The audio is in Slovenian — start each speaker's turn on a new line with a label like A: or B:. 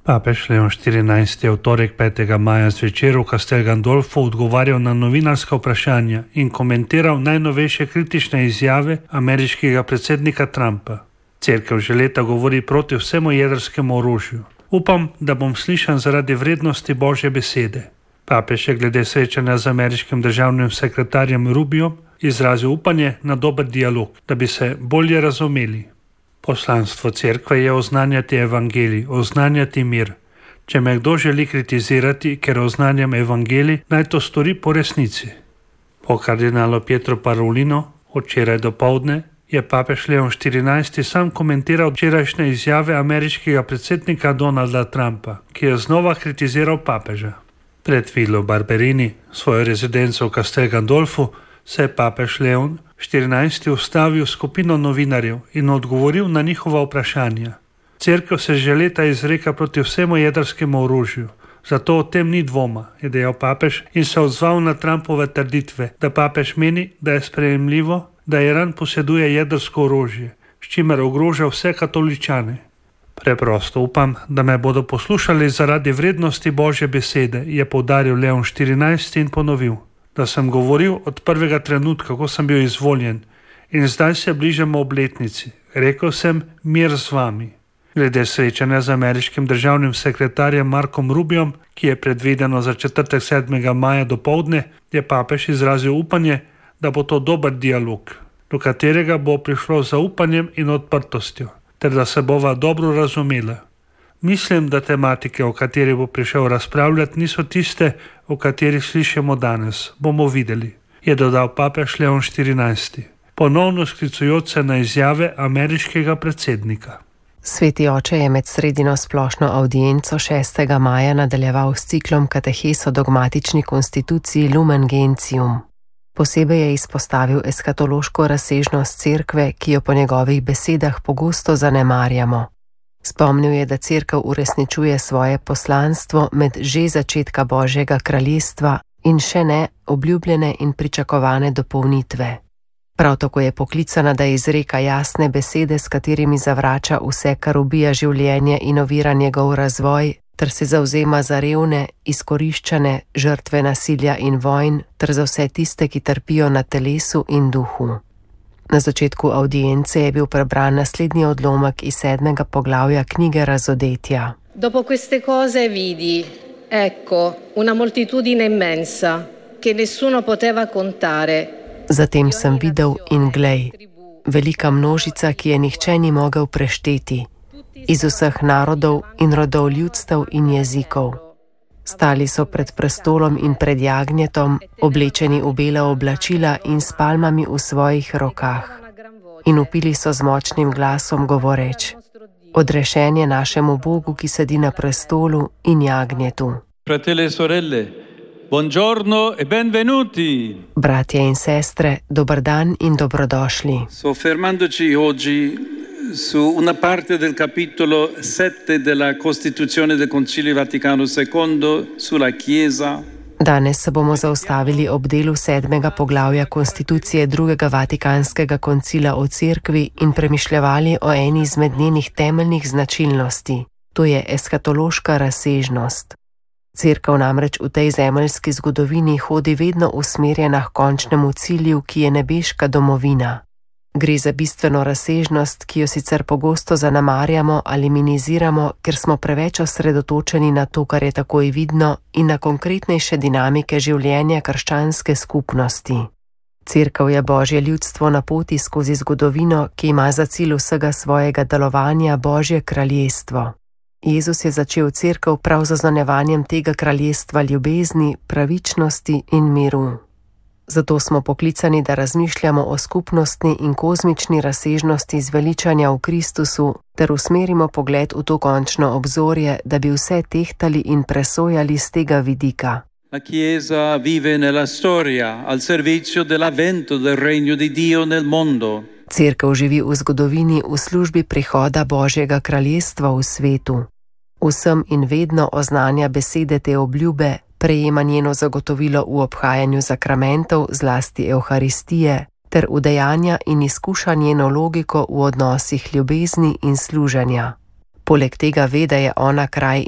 A: Papež Leon XIV je v torek 5. maja zvečer v Castel Gandolfo odgovarjal na novinarska vprašanja in komentiral najnovejše kritične izjave ameriškega predsednika Trumpa. Cerkev že leta govori proti vsemu jedrskemu orožju. Upam, da bom slišan zaradi vrednosti Božje besede. Papež je glede srečanja z ameriškim državnim sekretarjem Rubiom izrazil upanje na dober dialog, da bi se bolje razumeli. Poslanstvo cerkve je oznanjati evangelij, oznanjati mir. Če me kdo želi kritizirati, ker oznanjam evangelij, naj to stori po resnici. Po kardinalu Pietro Parolinu včeraj dopoldne je papež Leon XIV sam komentiral včerajšnje izjave ameriškega predsednika Donalda Trumpa, ki je znova kritiziral papeža. Pred Vilo Barberini, svojo rezidenco v Castel Gandolfu, se je papež Leon XIV ustavil skupino novinarjev in odgovoril na njihova vprašanja. Cerkev se že leta izreka proti vsemu jedrskemu orožju, zato o tem ni dvoma, je dejal papež in se odzval na Trumpove trditve, da papež meni, da je sprejemljivo, da Iran poseduje jedrsko orožje, s čimer ogroža vse katoličane. Preprosto upam, da me bodo poslušali zaradi vrednosti Božje besede, je poudaril Leon XIV in ponovil, da sem govoril od prvega trenutka, ko sem bil izvoljen, in zdaj se bližamo obletnici. Rekel sem, mir z vami. Glede srečanja z ameriškim državnim sekretarjem Markom Rubiom, ki je predvideno za četrtek 7. maja dopoldne, je papež izrazil upanje, da bo to dober dialog, do katerega bo prišlo z zaupanjem in odprtostjo, ter da se bova dobro razumela. Mislim, da tematike, o kateri bo prišel razpravljati, niso tiste, o katerih slišimo danes. Bomo videli, je dodal papež Leon XIV, ponovno sklicujoč se na izjave ameriškega predsednika.
B: Sveti oče je med sredino splošno avdienco 6. maja nadaljeval s ciklom katehes o dogmatični konstituciji Lumen Gentium. Posebej je izpostavil eskatološko razsežnost cerkve, ki jo po njegovih besedah pogosto zanemarjamo. Spomnil je, da cerkev uresničuje svoje poslanstvo med že začetka Božjega kraljestva in še ne obljubljene in pričakovane dopolnitve. Prav tako je poklicana, da izreka jasne besede, s katerimi zavrača vse, kar ubija življenje in ovira njegov razvoj, ter se zavzema za revne, izkoriščane, žrtve nasilja in vojn, ter za vse tiste, ki trpijo na telesu in duhu. Na začetku audience je bil prebran naslednji odlomek iz 7. poglavja knjige Razodetja.
C: Dopo queste cose vidi, ecco, una moltitudine immensa, che nessuno poteva contare.
B: Zatem sem videl in glej, velika množica, ki je nihče ni mogel prešteti, iz vseh narodov in rodov ljudstev in jezikov. Stali so pred prestolom in pred jagnjetom, oblečeni v bela oblačila in s palmami v svojih rokah. In vpili so z močnim glasom govoreč: Odrešen je našemu Bogu, ki sedi na prestolu in jagnjetu.
D: Fratelli e sorelle, buongiorno e benvenuti.
B: Bratje in sestre, dober dan in dobrodošli.
D: Soffermandoci oggi su una parte del capitolo 7 della Costituzione del Concilio Vaticano II sulla Chiesa.
B: Danes se bomo zaustavili ob delu 7. poglavja konstitucije 2. Vatikanskega koncila o cerkvi in premišljevali o eni izmed njenih temeljnih značilnosti, to je eskatološka razsežnost. Cerkev namreč v tej zemeljski zgodovini hodi vedno usmerjena k končnemu cilju, ki je nebeška domovina. Gre za bistveno razsežnost, ki jo sicer pogosto zanemarjamo ali minimiziramo, ker smo preveč osredotočeni na to, kar je takoj vidno, in na konkretnejše dinamike življenja krščanske skupnosti. Cerkev je Božje ljudstvo na poti skozi zgodovino, ki ima za cilj vsega svojega delovanja Božje kraljestvo. Jezus je začel cerkev prav z zaznanjevanjem tega kraljestva ljubezni, pravičnosti in miru. Zato smo poklicani, da razmišljamo o skupnostni in kozmični razsežnosti zveličanja v Kristusu ter usmerimo pogled v to končno obzorje, da bi vse tehtali in presojali z tega vidika.
D: La Chiesa vive nella storia al servizio dell'avvento del regno di Dio nel mondo.
B: Cerkev živi v zgodovini v službi prihoda Božjega kraljestva v svetu. Vsem in vedno oznanja besede te obljube, prejema njeno zagotovilo v obhajanju zakramentov, zlasti Evharistije, ter udejanja in izkuša njeno logiko v odnosih ljubezni in služenja. Poleg tega ve, da je ona kraj